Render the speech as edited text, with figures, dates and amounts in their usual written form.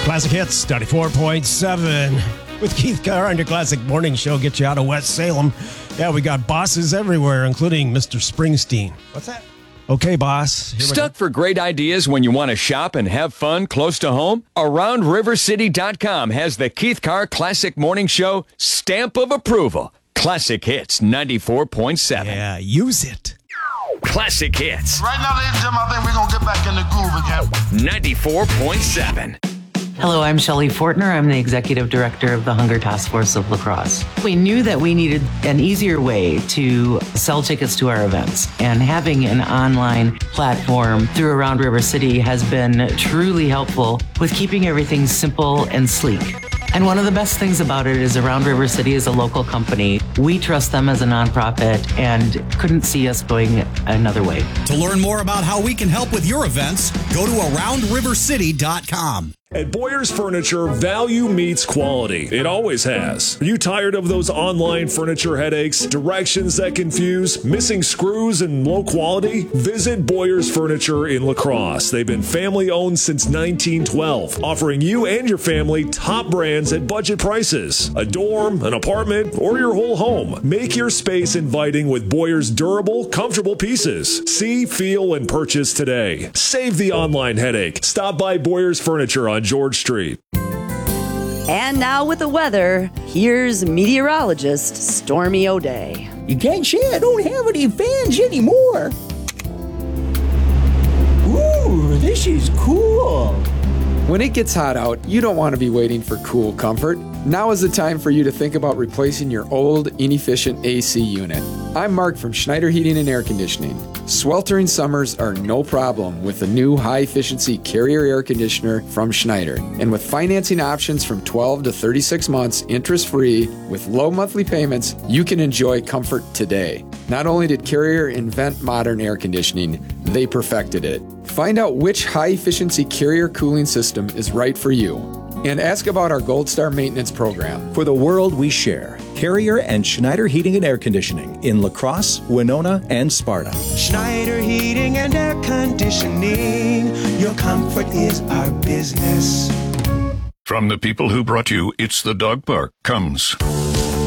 Classic Hits 94.7 with Keith Carr on your Classic Morning Show. Get you out of West Salem. Yeah, we got bosses everywhere, including Mr. Springsteen. What's that? Okay, boss. Stuck for great ideas when you want to shop and have fun close to home? AroundRiverCity.com has the Keith Carr Classic Morning Show stamp of approval. Classic Hits 94.7. Yeah, use it. Classic Hits. Right now, ladies and gentlemen, I think we're going to get back in the groove again. 94.7. Hello, I'm Shelley Fortner. I'm the Executive Director of the Hunger Task Force of La Crosse. We knew that we needed an easier way to sell tickets to our events, and having an online platform through Around River City has been truly helpful with keeping everything simple and sleek. And one of the best things about it is Around River City is a local company. We trust them as a nonprofit and couldn't see us going another way. To learn more about how we can help with your events, go to AroundRiverCity.com. At Boyer's Furniture, value meets quality. It always has. Are you tired of those online furniture headaches, directions that confuse, missing screws, and low quality? Visit Boyer's Furniture in La Crosse. They've been family owned since 1912, offering you and your family top brands at budget prices. A dorm, an apartment, or your whole home. Make your space inviting with Boyer's durable, comfortable pieces. See, feel, and purchase today. Save the online headache. Stop by Boyer's Furniture on George Street. And now with the weather, here's meteorologist Stormy O'Day. You can't say I don't have any fans anymore. Ooh, this is cool. When it gets hot out, you don't want to be waiting for cool comfort. Now is the time for you to think about replacing your old, inefficient AC unit. I'm Mark from Schneider Heating and Air Conditioning. Sweltering summers are no problem with the new high-efficiency Carrier air conditioner from Schneider. And with financing options from 12 to 36 months, interest-free, with low monthly payments, you can enjoy comfort today. Not only did Carrier invent modern air conditioning, they perfected it. Find out which high-efficiency Carrier cooling system is right for you. And ask about our Gold Star maintenance program. For the world we share, Carrier and Schneider Heating and Air Conditioning in La Crosse, Winona, and Sparta. Schneider Heating and Air Conditioning. Your comfort is our business. From the people who brought you It's the Dog Park comes